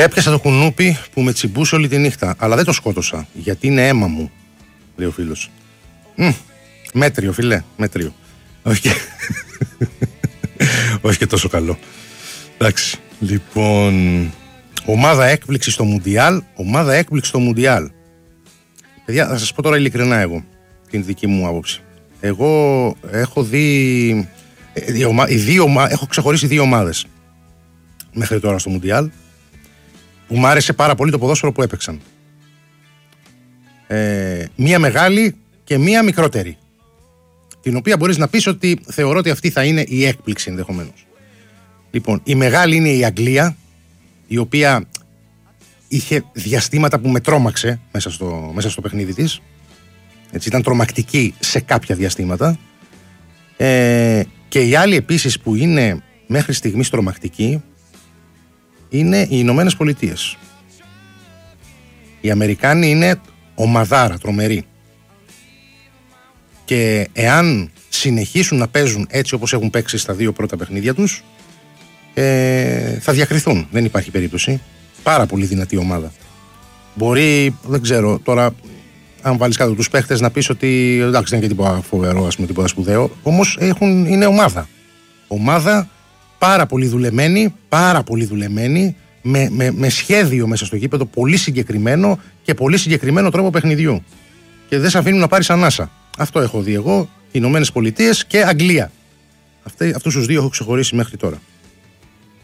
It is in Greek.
Έπιασα το κουνούπι που με τσιμπούσε όλη τη νύχτα. Αλλά δεν το σκότωσα. Γιατί είναι αίμα μου, λέει ο φίλος. Μέτριο, φιλέ, μέτριο. Όχι και τόσο καλό. Εντάξει. Λοιπόν, ομάδα έκπληξη στο Μουντιάλ. Ομάδα έκπληξη στο Μουντιάλ. Παιδιά, θα σας πω τώρα ειλικρινά εγώ την δική μου άποψη. Εγώ έχω δει. Έχω ξεχωρίσει 2 ομάδες μέχρι τώρα στο Μουντιάλ που μου άρεσε πάρα πολύ το ποδόσφαιρο που έπαιξαν. Μία μεγάλη και μία μικρότερη. Την οποία μπορείς να πεις ότι θεωρώ ότι αυτή θα είναι η έκπληξη ενδεχομένως. Λοιπόν, η μεγάλη είναι η Αγγλία, η οποία είχε διαστήματα που με τρόμαξε μέσα στο παιχνίδι της. Έτσι, ήταν τρομακτική σε κάποια διαστήματα. Και η άλλη επίσης που είναι μέχρι στιγμής τρομακτική είναι οι Ηνωμένες Πολιτείες. Οι Αμερικάνοι είναι ομαδάρα, τρομεροί. Και εάν συνεχίσουν να παίζουν έτσι όπως έχουν παίξει στα 2 πρώτα παιχνίδια τους, θα διακριθούν. Δεν υπάρχει περίπτωση. Πάρα πολύ δυνατή ομάδα. Μπορεί, δεν ξέρω, τώρα αν βάλεις κάτω τους παίχτες να πεις ότι εντάξει δεν είναι και τίποτα φοβερό, ας πούμε, τίποτα σπουδαίο, όμως είναι ομάδα. Ομάδα πάρα πολύ δουλεμένη, με σχέδιο μέσα στο γήπεδο, πολύ συγκεκριμένο και πολύ συγκεκριμένο τρόπο παιχνιδιού. Και δεν σε αφήνουν να πάρεις ανάσα. Αυτό έχω δει εγώ, Ηνωμένες Πολιτείες και Αγγλία. Αυτούς τους 2 έχω ξεχωρίσει μέχρι τώρα.